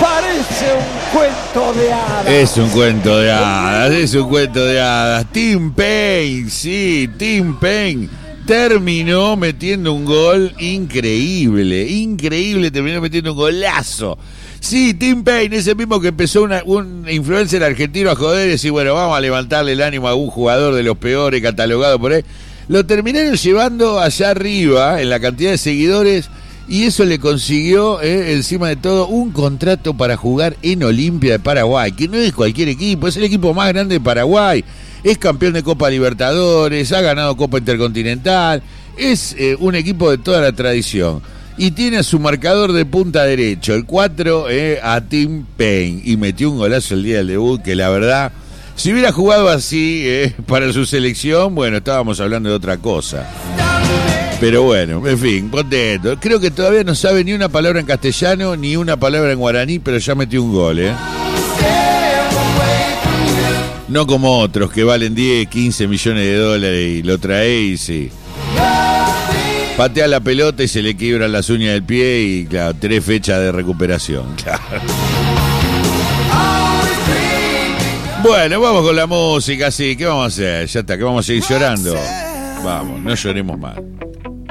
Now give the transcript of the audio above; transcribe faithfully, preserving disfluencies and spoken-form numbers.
Parece un cuento de hadas. Es un cuento de hadas, es un cuento de hadas. Tim Payne, sí, Tim Payne terminó metiendo un gol increíble, increíble, terminó metiendo un golazo. Sí, Tim Payne, ese mismo que empezó una, un influencer argentino a joder y decir, bueno, vamos a levantarle el ánimo a un jugador de los peores catalogado por ahí. Lo terminaron llevando allá arriba en la cantidad de seguidores. Y eso le consiguió, eh, encima de todo, un contrato para jugar en Olimpia de Paraguay, que no es cualquier equipo, es el equipo más grande de Paraguay. Es campeón de Copa Libertadores, ha ganado Copa Intercontinental, es eh, un equipo de toda la tradición. Y tiene a su marcador de punta derecho, el cuatro, eh, a Tim Payne. Y metió un golazo el día del debut, que la verdad, si hubiera jugado así eh, para su selección, bueno, estábamos hablando de otra cosa. Pero bueno, en fin, contento. Creo que todavía no sabe ni una palabra en castellano, ni una palabra en guaraní, pero ya metió un gol, ¿eh? No como otros que valen diez, quince millones de dólares y lo trae y sí. Patea la pelota y se le quiebran las uñas del pie y, claro, tres fechas de recuperación, claro. Bueno, vamos con la música, sí. ¿Qué vamos a hacer? Ya está, que vamos a seguir llorando. Vamos, no lloremos más.